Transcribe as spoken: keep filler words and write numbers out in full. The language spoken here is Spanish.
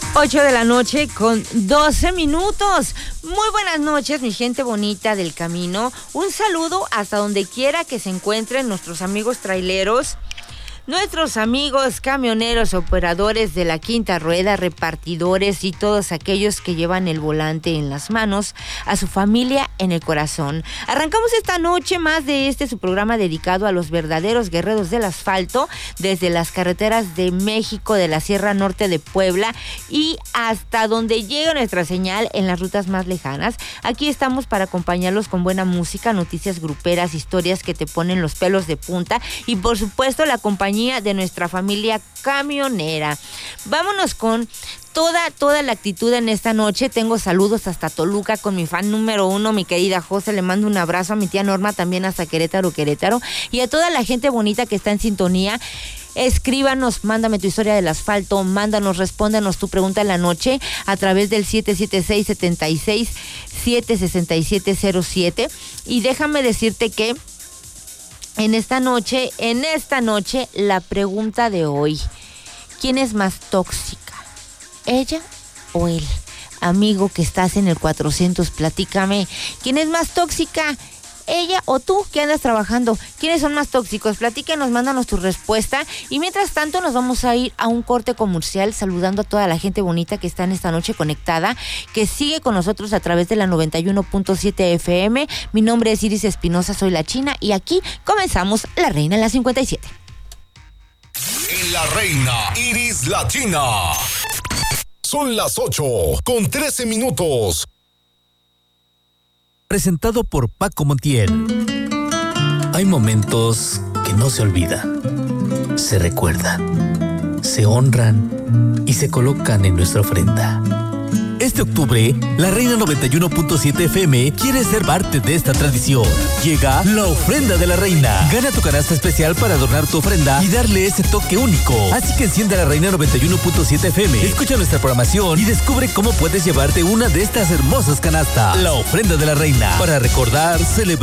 ocho de la noche con doce minutos. Muy buenas noches, mi gente bonita del camino. Un saludo hasta donde quiera que se encuentren nuestros amigos traileros, nuestros amigos camioneros, operadores de la quinta rueda, repartidores y todos aquellos que llevan el volante en las manos, a su familia en el corazón. Arrancamos esta noche más de este su programa dedicado a los verdaderos guerreros del asfalto, desde las carreteras de México, de la Sierra Norte de Puebla y hasta donde llega nuestra señal en las rutas más lejanas. Aquí estamos para acompañarlos con buena música, noticias gruperas, historias que te ponen los pelos de punta y por supuesto la compañía de nuestra familia camionera. Vámonos con toda, toda la actitud en esta noche. Tengo saludos hasta Toluca con mi fan número uno, mi querida José. Le mando un abrazo a mi tía Norma también hasta Querétaro, Querétaro. Y a toda la gente bonita que está en sintonía. Escríbanos, mándame tu historia del asfalto, mándanos, respóndanos tu pregunta en la noche a través del siete siete seis, siete seis, siete seis siete cero siete. Y déjame decirte que En esta noche, en esta noche, la pregunta de hoy: ¿quién es más tóxica? ¿Ella o él? Amigo que estás en el cuatrocientos, platícame. ¿Quién es más tóxica? ¿Ella o tú que andas trabajando? ¿Quiénes son más tóxicos? Platícanos, mándanos tu respuesta. Y mientras tanto nos vamos a ir a un corte comercial saludando a toda la gente bonita que está en esta noche conectada, que sigue con nosotros a través de la noventa y uno punto siete F M. Mi nombre es Iris Espinosa, soy la China y aquí comenzamos La Reina en la cincuenta y siete. En La Reina, Iris la China. Son las ocho con trece minutos. Presentado por Paco Montiel. Hay momentos que no se olvidan, se recuerdan, se honran y se colocan en nuestra ofrenda. Este octubre, La Reina noventa y uno punto siete F M quiere ser parte de esta tradición. Llega la ofrenda de la Reina. Gana tu canasta especial para adornar tu ofrenda y darle ese toque único. Así que enciende La Reina noventa y uno punto siete F M, escucha nuestra programación y descubre cómo puedes llevarte una de estas hermosas canastas. La ofrenda de la Reina, para recordar, celebrar